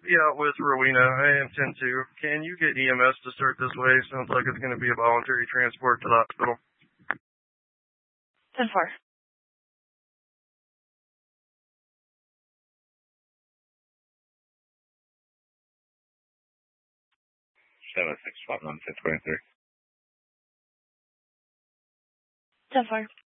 be out with Rowena. I am 10-2. Can you get EMS to start this way? Sounds like it's going to be a voluntary transport to the hospital. 10-4. 765 on 623. 10-4.